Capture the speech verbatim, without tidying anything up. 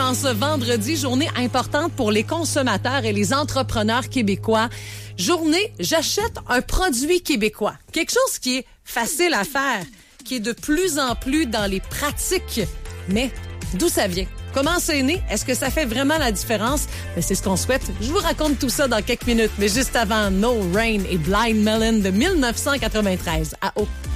en ce vendredi, journée importante pour les consommateurs et les entrepreneurs québécois. Journée, j'achète un produit québécois. Quelque chose qui est facile à faire, qui est de plus en plus dans les pratiques. Mais d'où ça vient? Comment c'est né? Est-ce que ça fait vraiment la différence? Ben, c'est ce qu'on souhaite. Je vous raconte tout ça dans quelques minutes. Mais juste avant, No Rain et Blind Melon de mille neuf cent quatre-vingt-treize. À haut.